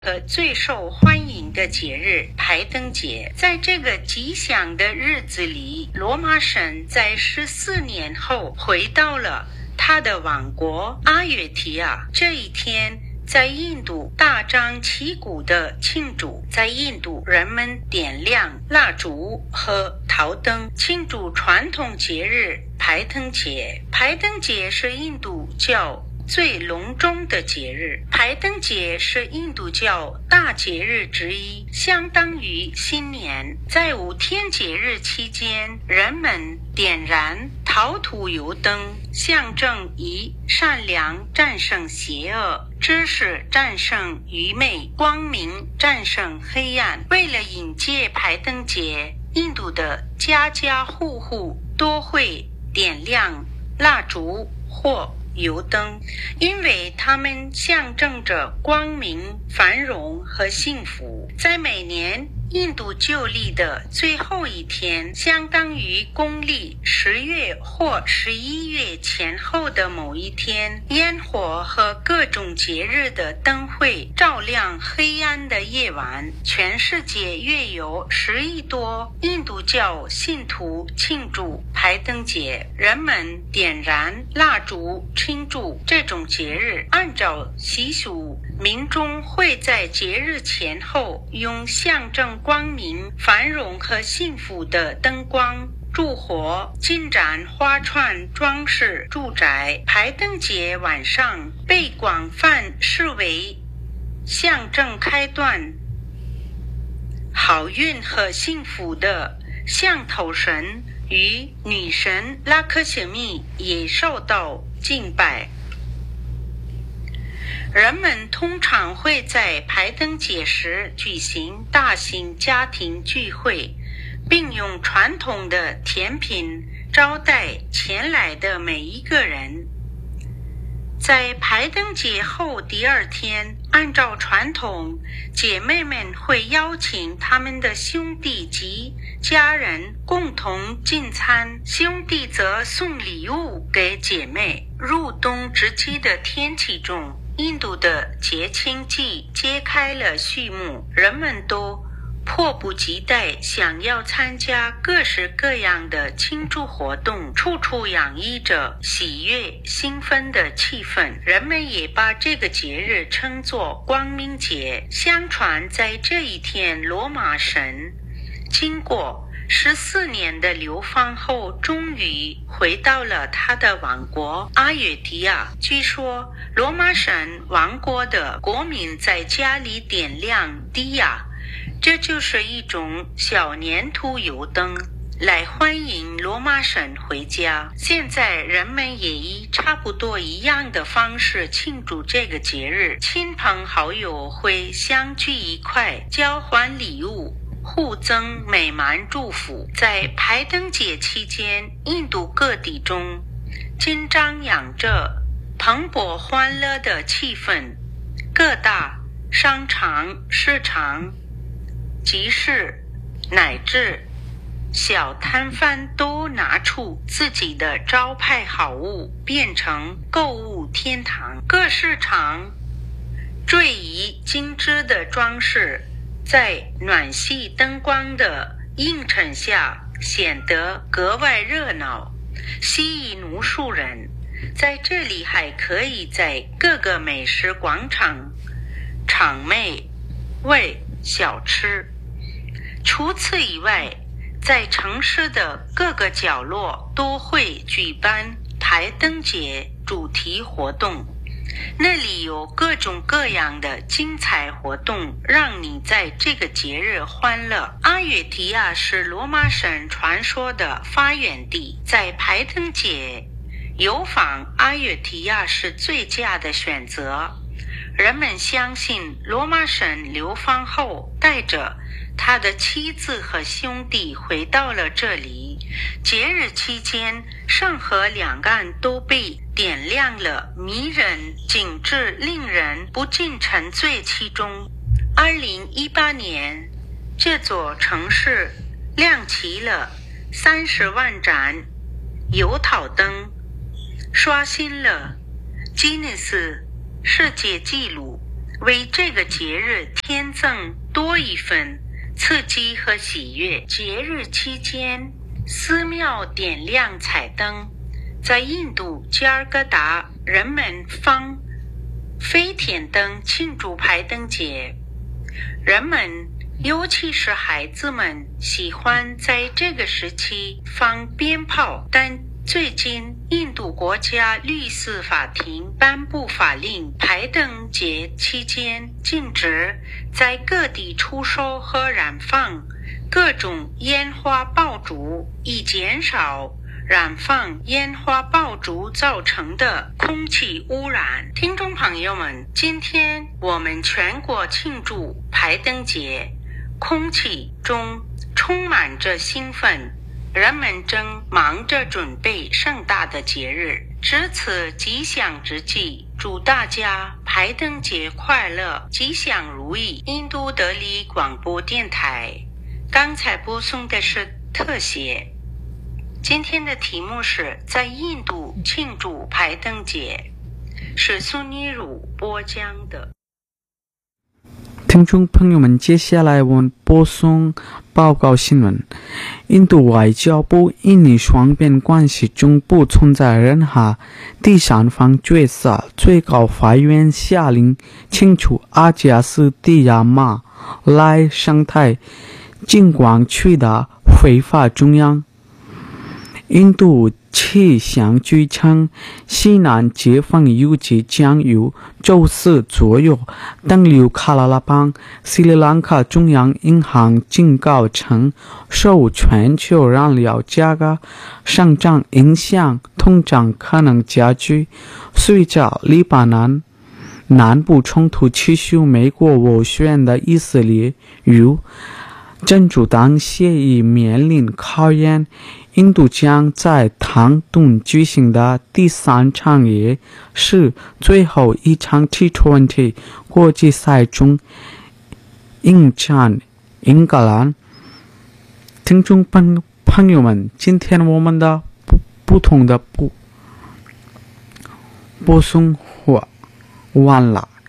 最受欢迎的节日排灯节。在这个吉祥的日子里，罗马神在14年后回到了他的王国阿约提亚。这一天在印度大张旗鼓的庆祝，在印度人们点亮蜡烛和陶灯，庆祝传统节日排灯节。排灯节是印度教最隆重的节日，排灯节是印度教大节日之一，相当于新年。在5天节日期间，人们点燃陶土油灯，象征以善良战胜邪恶，知识战胜愚昧，光明战胜黑暗。为了迎接排灯节，印度的家家户户都会点亮蜡烛或油灯，因为它们象征着光明、繁荣和幸福。在每年印度旧历的最后一天，相当于公历10月或11月前后的某一天，烟火和各种节日的灯会照亮黑暗的夜晚。全世界约有10亿多印度教信徒庆祝排灯节，人们点燃蜡烛庆祝这种节日。按照习俗，民众会在节日前后用象征光明、繁荣和幸福的灯光、烛火、金盏、花串装饰住宅。排灯节晚上被广泛视为象征开端、好运和幸福的象头神与女神拉克西米也受到敬拜。人们通常会在排灯节时举行大型家庭聚会，并用传统的甜品招待前来的每一个人。在排灯节后第2天，按照传统，姐妹们会邀请他们的兄弟及家人共同进餐，兄弟则送礼物给姐妹。入冬之际的天气中，印度的节庆季揭开了序幕，人们都迫不及待想要参加各式各样的庆祝活动，处处洋溢着喜悦、兴奋的气氛。人们也把这个节日称作光明节。相传在这一天，罗马神经过14年的流放后，终于回到了他的王国阿约提亚。据说罗马神王国的国民在家里点亮迪亚，这就是一种小粘土油灯，来欢迎罗马神回家。现在人们也以差不多一样的方式庆祝这个节日，亲朋好友会相聚一块，交换礼物，互赠美满祝福。在排灯节期间，印度各地中紧张扬着蓬勃欢乐的气氛，各大商场、市场、集市乃至小摊贩都拿出自己的招牌好物，变成购物天堂。各市场缀以精致的装饰，在暖系灯光的映衬下显得格外热闹，吸引无数人。在这里还可以在各个美食广场场内喂小吃。除此以外，在城市的各个角落都会举办排灯节主题活动，那里有各种各样的精彩活动，让你在这个节日欢乐。阿约提亚是罗马神传说的发源地，在排灯节游访阿约提亚是最佳的选择。人们相信罗马神流放后带着他的妻子和兄弟回到了这里。节日期间，圣河两岸都被点亮了，迷人景致令人不禁沉醉其中。2018年，这座城市亮起了30万盏油陶灯，刷新了吉尼斯世界纪录。 为这个节日添增多一份刺激和喜悦。节日期间，寺庙点亮彩灯。在印度加尔各答，人们放飞天灯庆祝排灯节。人们，尤其是孩子们，喜欢在这个时期放鞭炮，但最近印度国家律师法庭颁布法令，排灯节期间禁止在各地出售和燃放各种烟花爆竹，以减少燃放烟花爆竹造成的空气污染。听众朋友们，今天我们全国庆祝排灯节，空气中充满着兴奋，人们正忙着准备盛大的节日。值此吉祥之际，祝大家排灯节快乐，吉祥如意。印度德里广播电台，刚才播送的是特写。今天的题目是在印度庆祝排灯节，是苏尼鲁播讲的。 听众朋友们，接下来我们播送报告新闻。印度外交部印尼双边关系中不存在任何第三方角色，最高法院下令清除阿加斯蒂亚马来生态景观区的非法中央。印度气象局称，西南季风预计将于周四左右登陆卡拉拉邦。斯里兰卡中央银行警告称，受全球燃料价格上涨影响，通胀可能加剧。随着黎巴嫩南部冲突持续，美国斡旋的以色列与真主党协议面临考验。印度将在唐顿举行的第3场也是最后一场 T20 国际赛中迎战英格兰。听众朋友们，今天我们的不同的播送完了。